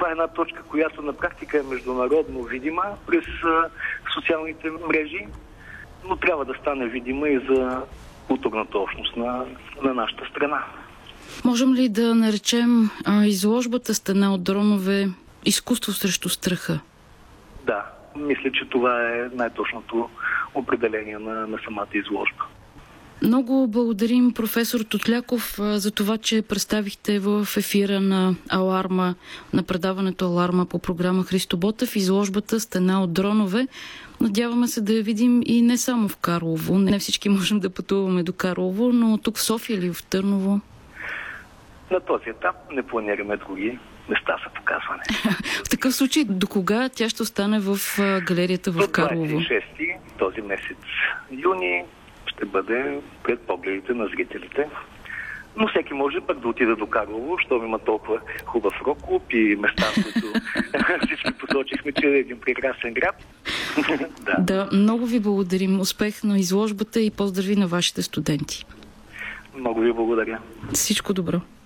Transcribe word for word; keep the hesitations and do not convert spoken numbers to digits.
това е една точка, която на практика е международно видима през а, социалните мрежи, но трябва да стане видима и за културната общност на, на нашата страна. Можем ли да наречем а, изложбата "Стена от дронове" изкуство срещу страха? Да, мисля, че това е най-точното определение на, на самата изложба. Много благодарим, професор Тотляков, за това, че представихте в ефира на Аларма, на предаването Аларма по програма Христо Ботев, изложбата "Стена от дронове". Надяваме се да я видим и не само в Карлово. Не всички можем да пътуваме до Карлово, но тук в София или в Търново? На този етап не планираме други места за показване. В такъв случай, до кога тя ще остане в галерията в Карлово? До двадесет и шести този месец юни ще бъде пред погледите на зрителите. Но всеки може пък да отиде до Карлово, щом има толкова хубав рок-клуб и места, които всички посочихме, че е един прекрасен град. Да. Да, много ви благодарим. Успех на изложбата и поздрави на вашите студенти. Много ви благодаря. Всичко добро.